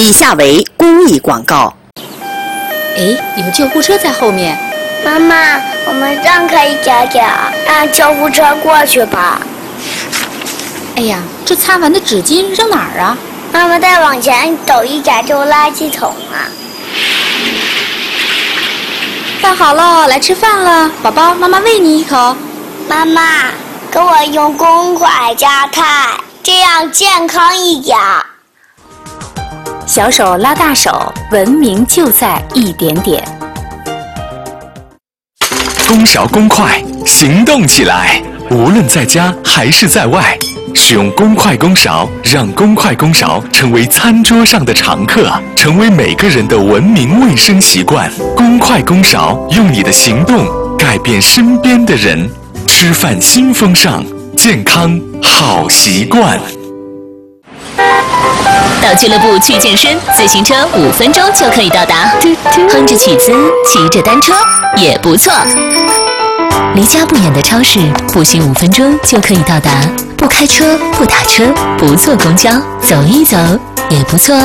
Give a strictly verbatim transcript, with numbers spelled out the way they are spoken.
以下为公益广告。 哎，有救护车在后面。 妈妈，我们让开一点点，让救护车过去吧。 哎呀，这擦完的纸巾扔哪儿啊？ 妈妈再往前走一点就垃圾桶了。 饭好了，来吃饭了，宝宝，妈妈喂你一口。 妈妈，给我用公筷夹菜，这样健康一点。 小手拉大手，文明就在一点点。 公勺公筷，行动起来！无论在家还是在外，使用公筷公勺，让公筷公勺成为餐桌上的常客，成为每个人的文明卫生习惯。公筷公勺，用你的行动改变身边的人。吃饭新风尚，健康好习惯。 到俱乐部去健身，自行车五分钟就可以到达，哼着曲子，骑着单车也不错。离家不远的超市，步行五分钟就可以到达。不开车，不打车，不坐公交，走一走也不错。